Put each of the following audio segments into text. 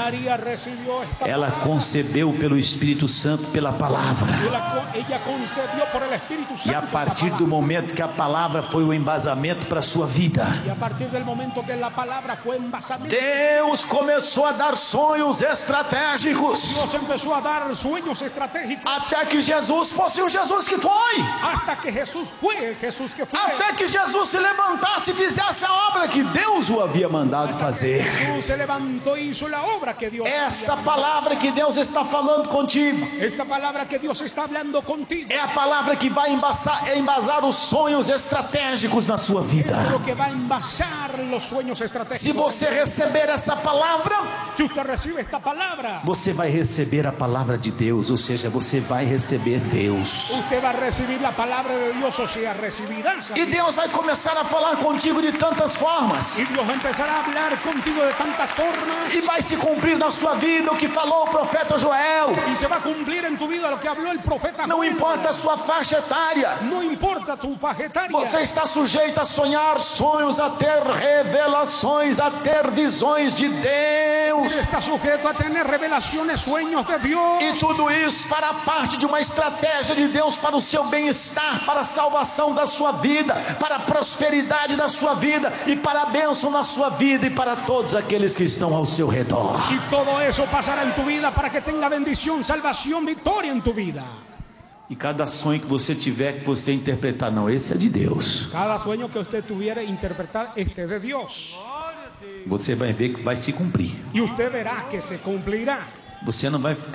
María recibió esta Ela palabra. concebeu pelo Espírito Santo, pela palavra. Ella concebió por el Espíritu Santo. E a partir do momento que a palavra foi o embasamento para a sua vida, Y a partir del momento que la palabra fue envasamento, Deus começou a dar sonhos estratégicos, Dios empezó a dar sueños estratégicos até que Jesus fosse o Jesus que foi, hasta que Jesús fue el Jesús que fue. até que Jesus se levantasse e fizesse a obra que Deus o havia mandado fazer. Jesús se levantó y hizo la obra que Dios Essa había palavra que Deus está falando contigo mandado. Esta palabra que Dios está hablando contigo é a palavra que vai embasar os sonhos estratégicos na sua vida. es lo que va a envasar los sueños Se estratégicos. você receber essa palavra, Si usted recibe esta palabra, você vai receber a palavra de Deus, ou seja, você vai receber Deus. usted va a recibir la palabra de Dios, o sea, recibirás. E Deus vai começar a falar contigo de tantas formas. Y Dios empezará a hablar contigo de tantas formas. E vai se cumprir na sua vida o que falou o profeta Joel. Y se va a cumplir en tu vida lo que habló el profeta Não Joel. importa a sua faixa etária, No importa tu faja etaria. você está sujeito a sonhar sonhos, a ter revelações, a ter visões de Deus. Está sujeto a tener revelaciones, sueños de Dios. E tudo isso fará parte de uma estratégia de Deus para o seu bem-estar, para a salvação da sua vida, para a prosperidade da sua vida e para a bênção na sua vida e para todos aqueles que estão ao seu redor. Y todo eso pasará en tu vida para que tenga bendición, salvación, victoria en tu vida. E cada sonho que você tiver, que você interpretar, não, esse é de Deus, Cada sueño que usted tuviera interpretar, este es de Dios. você vai ver que vai se cumprir. Y usted verá que se cumplirá. Você não vai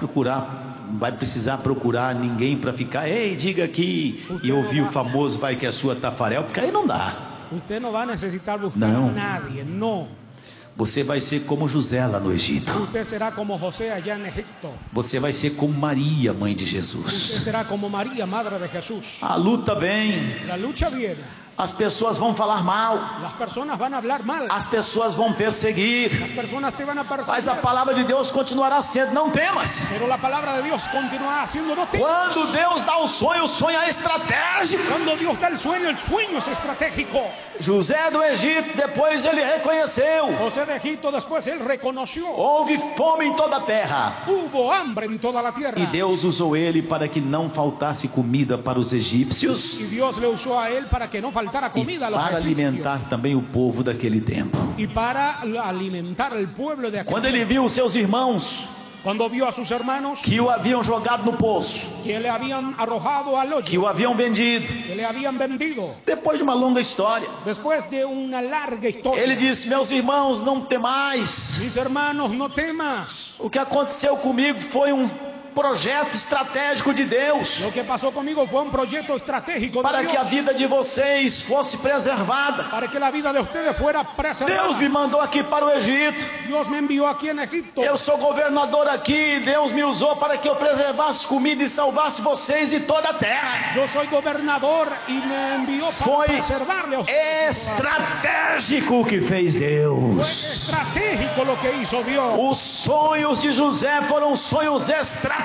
vai precisar procurar ninguém para ficar, ei, diga aqui, e ouvir o famoso vai que é sua Tafarel, porque aí não dá. Usted no va a necesitar buscar No. a nadie, no. Você vai ser como José lá no Egito. Usted será como José allá en Egipto. Você vai ser como Maria, mãe de Usted Jesus. será como María, madre de Jesús. A luta vem, La lucha viene. as pessoas vão falar mal, Las personas van a hablar mal. as pessoas vão perseguir, Las personas te van a mas perseguir. a palavra de Deus continuará sendo, não temas. Pero la palabra de Dios continúa haciendo no temas. Quando Deus dá o sonho é estratégico. Cuando Dios da el sueño es estratégico. José do Egito, depois ele reconheceu, José de Egipto después él reconoció. houve fome em toda a terra. Hubo hambre en toda la tierra. E Deus usou ele para que não faltasse comida para os egípcios Y Dios le usó a él para que no faltara e comida a los para egipcios. alimentar também o povo daquele tempo. Y para alimentar al pueblo de aquel Quando ele tiempo. viu os seus irmãos Cuando vio a sus hermanos que o haviam jogado no poço, que le habían arrojado al que hoyo, o haviam vendido, que le habían vendido, depois de uma longa história, después de una larga historia, ele disse, meus irmãos, não temais. mis hermanos, no temas. O que aconteceu comigo foi projeto estratégico de Deus, Lo que pasó conmigo fue un proyecto estratégico de para que a Dios, vida de vocês fosse preservada. para que la vida de ustedes fuera preservada. Deus me mandou aqui para o Egito. Dios me envió aquí en Egipto. Eu sou governador aqui. Deus me usou para que eu preservasse comida e salvasse vocês e toda a terra. Yo soy gobernador y me envió para Foi preservarle a ustedes. estratégico o que fez Deus. Estratégico lo que hizo Dios. Os sonhos de José foram sonhos estratégicos,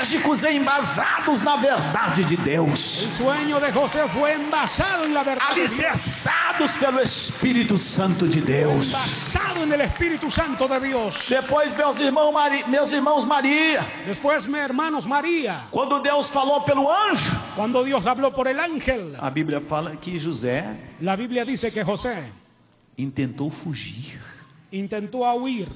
embasados na verdade de Deus, El sueño de José fue envasado en la verdad de Dios, alicerçados pelo Espírito Santo de Deus. basado en el Espíritu Santo de Dios. Depois, meus irmãos Maria, Después, mis hermanos, María, quando Deus falou pelo anjo, cuando Dios habló por el ángel, a Bíblia fala que José la Biblia dice que José intentou fugir, intentó huir.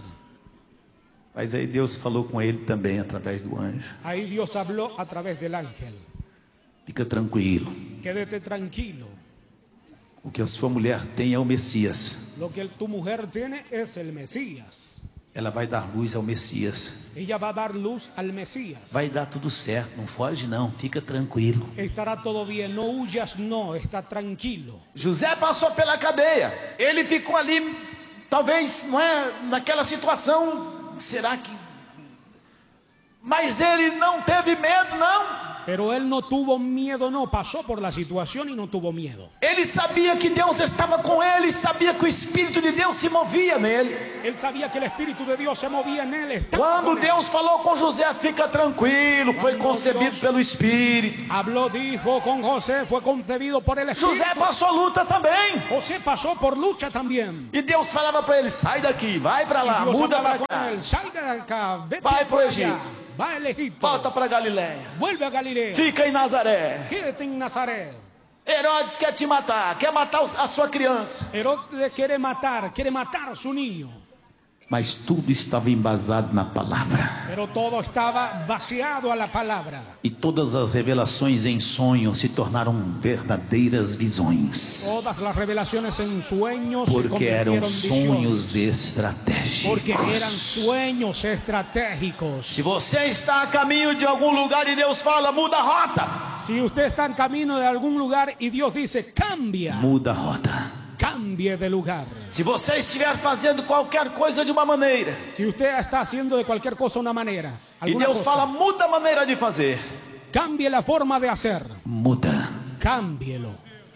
mas aí Deus falou com ele também através do anjo. Ahí Dios habló a través del ángel. Fica tranquilo, Quédate tranquilo. o que a sua mulher tem é o Messias. Lo que tu mujer tiene es el Mesías. Ela vai dar luz ao Messias. Ella va a dar luz al Mesías. Vai dar tudo certo, não foge não, fica tranquilo. Estará todo bien, no huyas, no, está tranquilo. José passou pela cadeia, ele ficou ali, talvez, não é, naquela situação, será que... Mas ele não teve medo, não. Pero él no tuvo miedo, no, pasó por la situación y no tuvo miedo. Ele sabia que Deus estava com ele, sabia que o Espírito de Deus se movia nele. Él sabía que el Espíritu de Dios se movía en él. estaba Quando con él. Deus falou com José, fica tranquilo, foi concebido pelo Espírito. Habló, dijo con José, fue concebido por el Espíritu. José passou luta também. José pasó por lucha también. E Deus falava para ele, sai daqui, vai para lá, Dios muda hablaba para con cá, él, salga de acá, vete Vai pro para Egito. allá, va al Egipto, volta para Galiléia, vuelve a Galilea, fica em Nazaré. quédate en Nazaret. Herodes quer te matar, quer matar a sua criança. Herodes quiere matar a su niño. Mas tudo estava embasado na palavra. Pero todo estaba vaciado a la palabra. E todas as revelações em sonhos se tornaram verdadeiras visões. Todas las revelaciones en sueños se Porque eram convirtieron en visiones. sonhos estratégicos. Porque eran sueños estratégicos. Se você está a caminho de algum lugar e Deus fala, muda a rota. Si usted está en camino de algún lugar y Dios dice, cambia, Muda a rota. cambie de lugar. Se você estiver fazendo qualquer coisa de uma maneira, Si usted está haciendo de cualquier cosa una manera, e alguna Deus cosa, fala, muda a maneira de fazer. cambie la forma de hacer, Muda. cámbielo.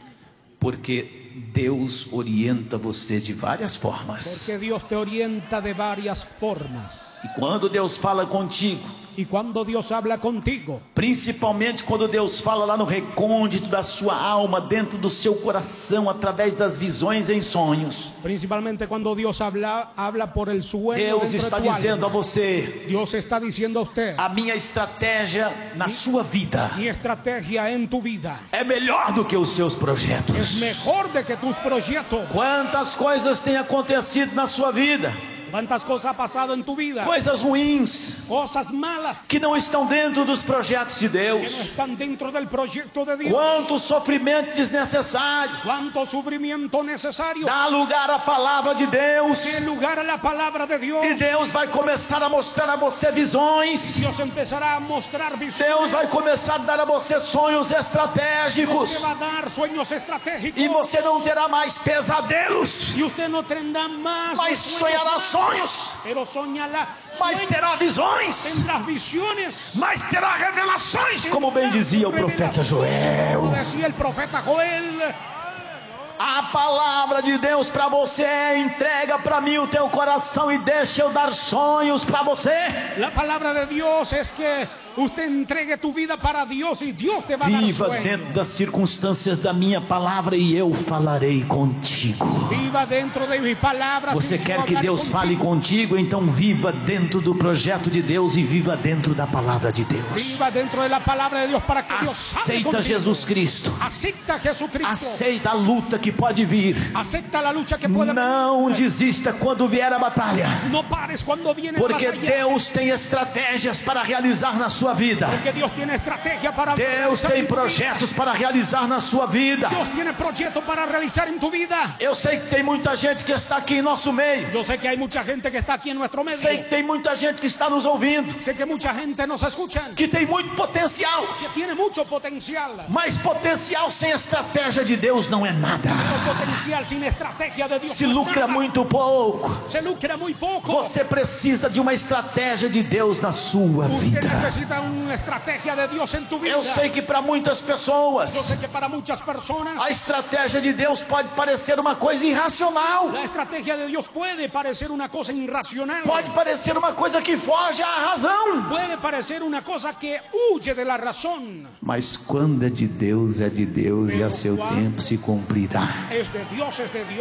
Porque Deus orienta você de várias formas. Porque Dios te orienta de varias formas. E quando Deus fala contigo, Y cuando Dios habla contigo, principalmente quando Deus fala lá no recôndito da sua alma, dentro do seu coração, através das visões em sonhos, principalmente cuando Dios habla por el sueño Deus dentro está de tu dizendo a alma, você, Dios está diciendo a usted, a minha estratégia na sua vida mi estrategia en tu vida é melhor do que os seus es projetos. mejor de que tus proyectos. Quantas coisas têm acontecido na sua vida, ¿Cuántas cosas ha pasado en tu vida? coisas ruins, Cosas malas que não estão dentro dos projetos de que no Deus. están dentro del proyecto de Dios. Quanto sofrimento desnecessário. Cuánto sufrimiento necesario. Dá lugar à palavra de Deus. Dé lugar a la palabra de Dios. E Deus vai começar a mostrar a você visões. Dios empezará a mostrar visiones. Deus vai começar a dar a você sonhos Te estratégicos. va a dar sueños estratégicos. E você não terá mais pesadelos, Y usted no tendrá más mas sueños sonhará malos, sonhos, pero soñará mas sueños, terá visões, tendrás visiones. mas terá revelações, como bem dizia o profeta Joel. Como decía el profeta Joel, A palavra de Deus para você é: entrega para mim o teu coração e deixa eu dar sonhos para você. la palabra de Dios es que usted entregue tu vida para Dios y Dios te va a dar Viva sueños. dentro das circunstâncias da minha palavra e eu falarei contigo. Viva dentro de mi palabra. Você y yo quer que hablaré Deus contigo. fale contigo? Então viva dentro do projeto de Deus e viva dentro da palavra de Deus. Viva dentro de la palabra de Dios para que Dios hable Aceita contigo. Jesus Cristo. Acepta a Jesucristo. Aceita a luta que pode vir. Acepta la lucha que pueda Não venir. desista quando vier a batalha. No pares cuando viene Porque la batalla. Deus tem estratégias para realizar na sua vida. Porque Dios tiene estrategia para Deus realizar tem en tu vida. projetos para realizar na sua vida. Dios tiene proyectos para realizar en tu vida. Eu sei que tem muita gente que está aqui em nosso meio. Yo sé que hay mucha gente que está aquí en nuestro medio. Sei que tem muita gente que está nos ouvindo, Sé que mucha gente nos escucha, que tem muito potencial. que tiene mucho potencial. Mas potencial sem estratégia de Deus não é nada. Pero potencial sin estrategia de Dios Se no es lucra nada. muito pouco. Se lucra muy poco. Você precisa de uma estratégia de Deus na sua Usted vida. necesita una estrategia de Dios en tu vida. Eu sei que para muitas Yo pessoas sé que para muchas personas a estratégia de Deus pode parecer uma coisa irracional. la estrategia de Dios puede parecer una cosa irracional. Pode parecer uma coisa que foge à razão. Puede parecer una cosa que huye de la razón. Mas quando é de Deus e a seu tempo se cumprirá. Es de Dios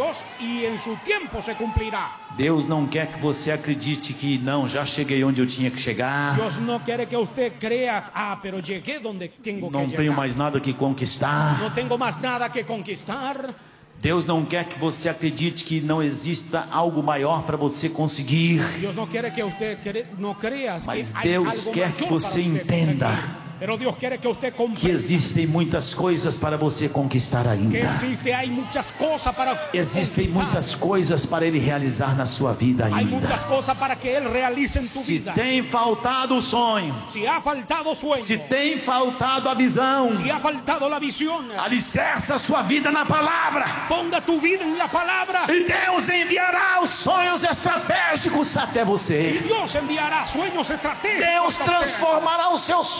y en su tiempo se cumplirá. Deus não quer que você acredite que não, já cheguei onde eu tinha que chegar. Dios no quiere que usted crea, pero llegué donde tengo Não que tenho llegar. mais nada que conquistar. No tengo más nada que conquistar. Deus não quer que você acredite que não exista algo maior para você conseguir. Dios no quiere que usted no creas Mas que hay Deus algo quer mayor que para você usted entenda conseguir. Pero Dios quiere que usted que comprenda existem muitas coisas para você conquistar que ainda. hay muchas cosas para Existem conquistar. muitas coisas para Ele realizar na sua vida Hay ainda. muchas cosas para que Él realice en tu Se vida. tem faltado o sonho, Si ha faltado sueño, se tem faltado a visão, si ha faltado la visión, alicerça a sua vida na palavra. ponga tu vida en la palabra. E Deus enviará os sonhos estratégicos até você. Dios enviará sueños estratégicos. Deus a usted. transformará os seus sonhos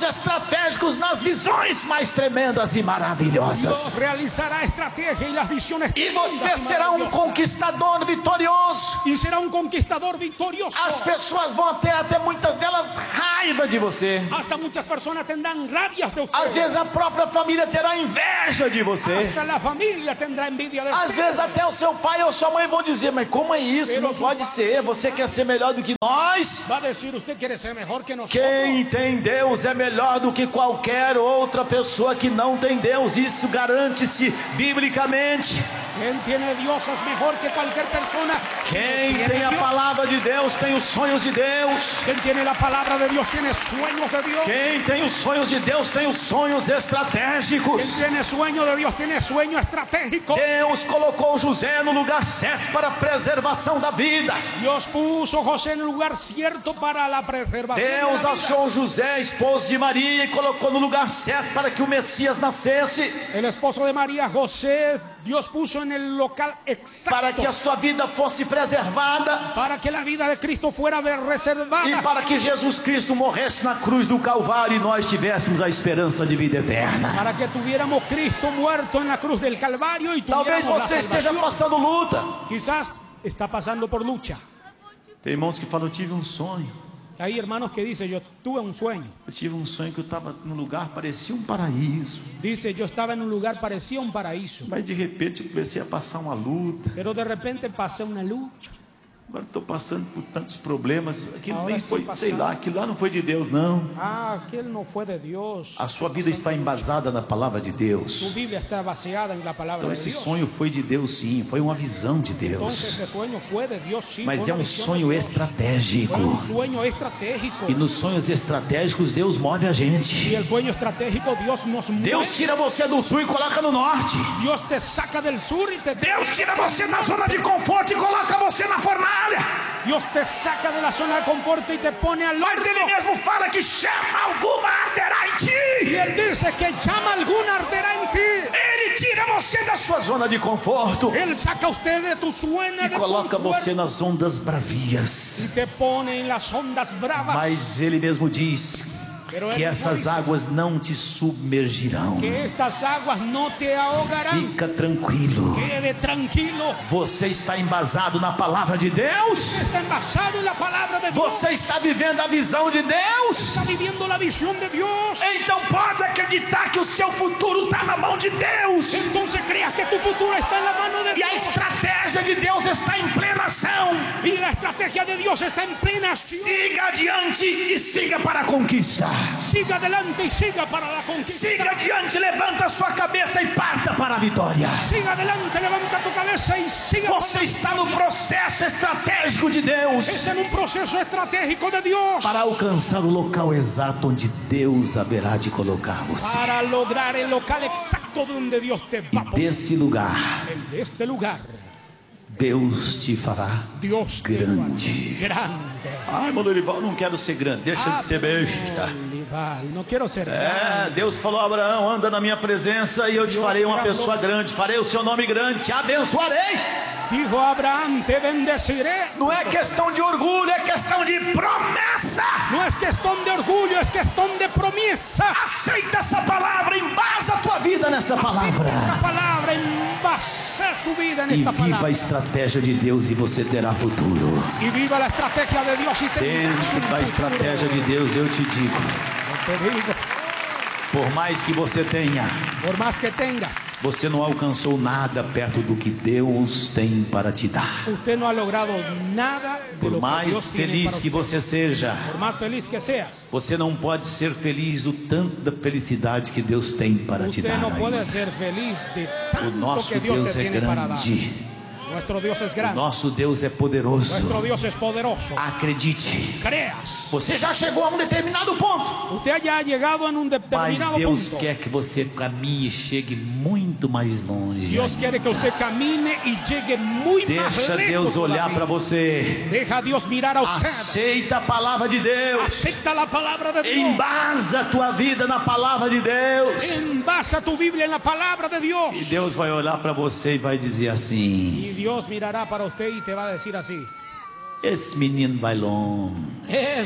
estratégicos nas visões mais tremendas e Dios maravilhosas. realizará estrategia y las visiones E tremendas você y será um maravillosas. conquistador vitorioso. Y será un conquistador victorioso. As pessoas vão ter até muitas delas raiva de você. Hasta muchas personas tendrán rabias de usted. Às vezes a própria família terá inveja de você. Hasta la familia tendrá envidia de Às usted. vezes até o seu pai ou sua mãe vão dizer: mas como é isso? Não pode ser, você quer ser melhor do que nós? Va a decir, usted quiere ser mejor que nosotros. Quem tem Deus é melhor do que qualquer outra pessoa que não tem Deus. Isso garante-se biblicamente. Quien tiene Dios es mejor que cualquier persona. Quem tem a palavra de Deus tem os sonhos de Deus. Quien tiene la palabra de Dios tiene sueños de Dios. Quem tem os sonhos de Deus tem os sonhos Quien estratégicos. tiene sueño de Dios tiene sueño estratégico. Deus colocou José no lugar certo para a preservação da vida. Dios puso a José en el lugar cierto para la preservación de Deus la vida. achou José, esposo de Maria, e colocou no lugar certo para que o Messias nascesse. El esposo de María, José, Dios puso en el local exacto Para que a sua vida fosse preservada. para que la vida de Cristo fuera reservada. E para que Jesus Cristo morresse na cruz do Calvário e nós tivéssemos a esperança de vida eterna. Para que tuviéramos Cristo muerto en la cruz del Calvario y Talvez tuviéramos la você esteja salvación. passando luta. Quizás está pasando por lucha. Tem irmãos que falam: eu tive um sonho. Hay hermanos que dicen, yo tuve un sueño. Eu tive um sonho que eu estava num lugar, parecia um paraíso. Dice, yo estaba en un lugar, parecía un paraíso. Mas de repente eu comecei a passar uma luta. Pero de repente pasé una lucha. Agora estou passando por tantos problemas. Aquilo Agora nem estou foi, sei passando. lá, aquilo lá não foi de Deus, não. Ah, aquel no fue de Dios. A sua vida está embasada na palavra de Tu Deus. Biblia está baseada en la palabra Então de esse Dios. sonho foi de Deus, sim. Foi uma visão de Entonces Deus. ese sueño fue de Dios, sí. Mas fue é una um visión sonho de Dios. estratégico. Fue un sueño estratégico. E nos sonhos estratégicos Deus move a Y gente. el sueño estratégico Dios nos mueve. Deus tira você do sul e coloca no norte. Dios te saca del sur y te... Deus tira você da zona de conforto e coloca você na fornalha. Dios te saca de la zona de confort y te pone al Mas Ele horno. mesmo fala que chama alguma arderá em Y ti. Él dice que llama alguna arderá en ti. Ele tira você da sua zona de conforto Él saca a usted de tu sueño e de coloca confort você nas ondas y bravias. te pone en las ondas bravas. Mas Ele mesmo diz Pero que Él essas dice águas não te submergirão. que estas aguas no te ahogarán. Fica tranquilo. Quede tranquilo. Você está embasado na palavra de Deus. Está envasado en la palabra de Dios. Você está vivendo a visão de Deus. Está viviendo la visión de Dios. Então pode acreditar que o seu futuro está na mão de Deus. Entonces creas que tu futuro está en la mano de E a Dios. estratégia de Deus está em plena ação. Y la estrategia de Dios está en plena acción. Siga adiante e siga para a conquista. Siga adelante y siga para la conquista. Siga adiante, levanta a sua cabeça e parta para a vitória. Siga adelante, levanta tu cabeza y siga. Você está no processo estratégico de Deus Está en un proceso estratégico de Dios para alcançar o local exato onde Deus haverá de colocar você. para lograr el local exacto donde Dios te va a E poner. desse lugar, En este lugar, Deus te fará Dios te grande. hará grande. Ai, mano Olival, não quero ser grande, deixa de ser besta. Olival, no quiero ser grande. Deus falou a Abraão: anda na minha presença e eu te farei uma pessoa grande, farei o seu nome grande, te abençoarei. Dijo Abraham, te bendeciré. Não é questão de orgulho, é questão de promessa. No es cuestión de orgullo, es cuestión de promesa. Aceita essa palavra, embasa a tua vida nessa Esta palavra. palabra, envasar su vida en E esta viva a palabra. estratégia de Deus e você terá futuro. Y viva la estrategia de Dios y tendrás Dentro un da futuro. estratégia de Deus, eu te digo, Te digo, por mais que você tenha, por más que tengas, você não alcançou nada perto do que Deus tem para te dar. usted no ha logrado nada de Por lo que mais Dios tiene feliz para que usted. você seja, Por más feliz que seas, você não pode ser feliz o tanto da felicidade que Deus tem para te usted dar no puede ainda. ser feliz de O tanto nosso que Dios Deus te é tiene para dar. grande. Nuestro Dios es O grande. nosso Deus é poderoso. Nuestro Dios es poderoso. Acredite. Creas. Você já chegou a um determinado ponto. Usted ya ha llegado en un Mas determinado Deus punto. quer que você caminhe e chegue muito mais longe. Dios quiere que usted camine y llegue muy más Deixa lejos Deus olhar todavía. para você. Deja a Dios mirar a usted. Aceita a palavra de Deus. Acepta la palabra de Dios. Embasa a tua vida na palavra de Deus. Envasa tu Biblia en la palabra de Dios. E Deus vai olhar para você e vai dizer assim: Y Dios mirará para usted y te va a decir así: esse menino vai longe.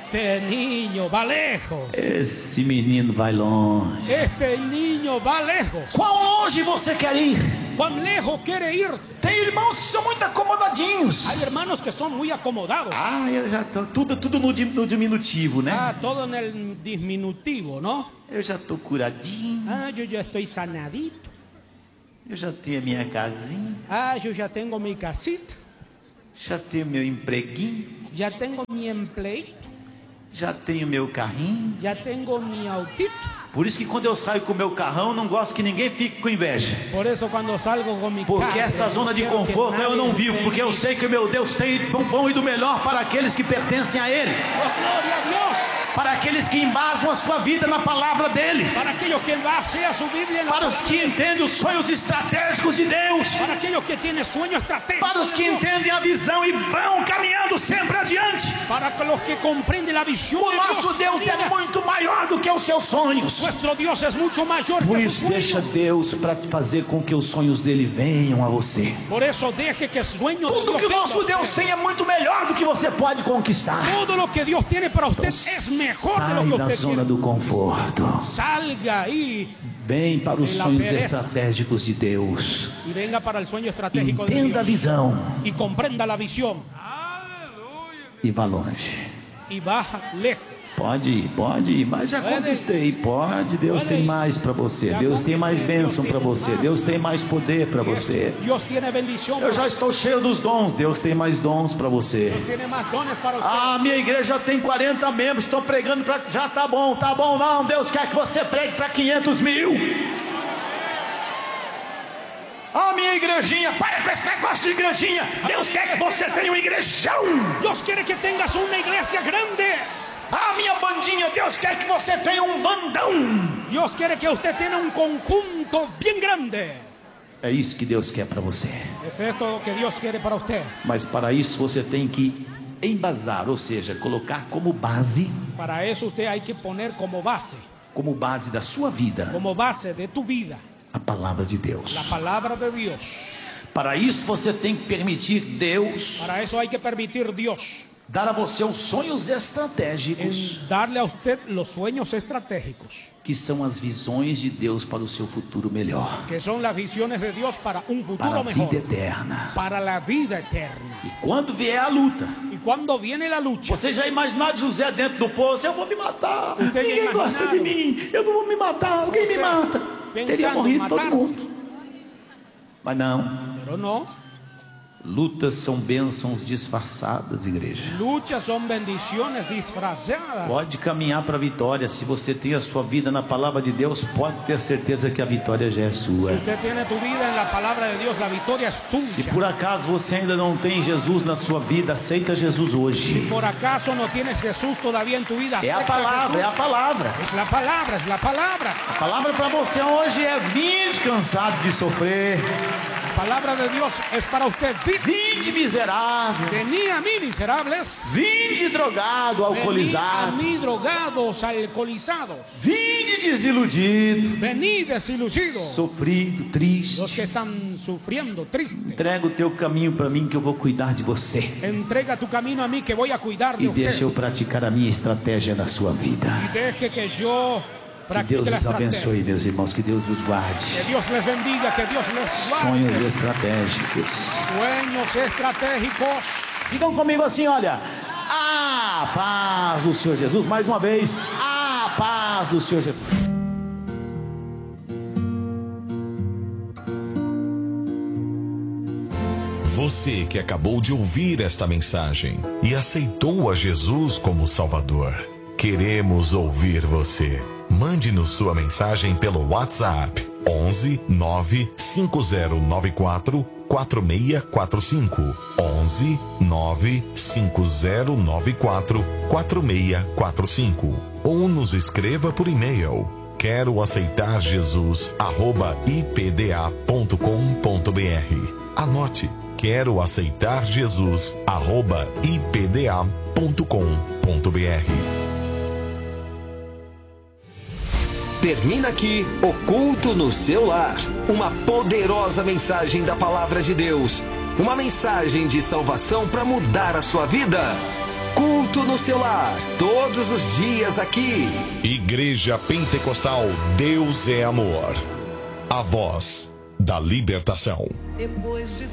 Este niño va lejos. Esse menino vai longe. Este niño va lejos. Quão longe você quer ir? ¿Cuán lejos quiere ir? Tem irmãos que são muito acomodadinhos. Hay hermanos que son muy acomodados. Eu já tô tudo no diminutivo, né? Todo en el diminutivo, ¿no? Eu já tô curadinho. Yo ya estoy sanadito. Eu já tenho a minha casinha. Yo ya tengo mi casita. Já tenho meu empreguinho. Ya tengo mi empleito. Já tenho meu carrinho. Ya tengo mi autito. Por isso que quando eu saio com o meu carrão, não gosto que ninguém fique com inveja. Por eso cuando salgo con mi carro, Porque essa zona de conforto eu não vivo, porque eu sei que o meu Deus tem do bom e do melhor para aqueles que pertencem a Ele. Gloria a Dios. Para aqueles que embasam a sua vida na palavra dele. Para aquellos que basean su Biblia en la Para os que entendem os sonhos estratégicos de Deus. Para aquellos que tienen sueños estratégicos. Para os que entendem a visão e vão caminhando sempre adiante. Para los que comprenden la visión O de nosso Deus é muito maior do que os seus sonhos. Nuestro Dios es mucho mayor Por que isso, sus deixa sueños. Deus para fazer com que os sonhos dele venham a você. Por eso deje que sueños de Tudo Dios que o venga a nosso usted. Deus tem é muito melhor do que você pode conquistar. Todo lo que Dios tiene para usted es mejor de lo Sai que da usted zona tiene. do conforto. Salga ahí Vem para os La sonhos pereza. estratégicos de Deus. y venga para el sueño estratégico de Entenda a Dios. visão Y comprenda la visión. e vá longe. Y baja lejos. Pode ir, mas já conquistei. Pode, Deus tem mais para você. Deus tem mais bênção para você. Deus tem mais poder para você. Dios tiene bendición. Eu já estou cheio dos dons. Deus tem mais dons para você. Tiene más dones para usted. Minha igreja tem 40 membros. Estão pregando para. Já tá bom. Não, Deus quer que você pregue para 500 mil. Minha igrejinha, para com esse negócio de igrejinha. Deus quer que você tenha uma igrejão. Dios quiere que tengas una iglesia grande. Minha bandinha, Deus quer que você tenha um bandão. Dios quiere que usted tenga un conjunto bien grande. É isso que Deus quer para você. Es esto que Dios quiere para usted. Mas para isso você tem que embasar, ou seja, colocar como base Para eso usted hay que poner como base da sua vida como base de tu vida, a palavra de Deus. la palabra de Dios. Para isso você tem que permitir Deus Para eso hay que permitir Dios dar a você os sonhos estratégicos, en darle a usted los sueños estratégicos, que são as visões de Deus para o seu futuro melhor, que son las visiones de Dios para un para futuro a mejor, vida eterna. para la vida eterna. E quando vier a luta, Y cuando viene la lucha, você já imaginou José dentro do poço? Eu vou me matar, Usted já ninguém gosta de imaginaram? mim, eu não vou me matar, alguém me Você mata. Teria pensando morrido todo matar-se. mundo. Mas não. pero no. Lutas são bênçãos disfarçadas, igreja. Luchas son bendiciones disfrazadas. Pode caminhar para a vitória. Se você tem a sua vida na palavra de Deus, pode ter certeza que a vitória já é sua. Usted tiene tu vida en la palabra de Dios, la victoria es Se tuya. por acaso você ainda não tem Jesus na sua vida, aceita Jesus hoje. Por acaso no tienes Jesús todavía en tu vida, É a acepta palavra, é a Jesús. palavra. Es la palabra, es la palabra. A palavra para você hoje é: vinde cansado de sofrer, La palabra de Dios es para usted. vinde miserável, Venid a mí, miserables. vinde drogado, Venid a alcoolizado, mí, drogados, alcoholizados. vinde desiludido, Venid desiludidos. sofrido, Los triste. que están sufriendo, tristes. Entrega o teu caminho para mim que eu vou cuidar de você. Entrega tu camino a mí que voy a cuidar de E usted. deixa eu praticar a minha estratégia na sua vida. Y deje que yo Que practique Deus la os estrategia. abençoe, meus irmãos. Que Deus os guarde. Que Dios les bendiga, que Dios les guarde. Sonhos estratégicos. Sueños estratégicos. Digam comigo assim, olha: a paz do Senhor Jesus. Mais uma vez, a paz do Senhor Jesus. Você que acabou de ouvir esta mensagem e aceitou a Jesus como Salvador, queremos ouvir você. Mande-nos sua mensagem pelo WhatsApp 11 95094 4645 11 95094 4645 ou nos escreva por e-mail quero aceitar Jesus @ipda.com.br. Anote: quero aceitar Jesus @ipda.com.br. Termina aqui o Culto no Seu Lar. Uma poderosa mensagem da Palavra de Deus. Uma mensagem de salvação para mudar a sua vida. Culto no seu lar, todos os dias aqui. Igreja Pentecostal Deus é Amor. A voz da libertação.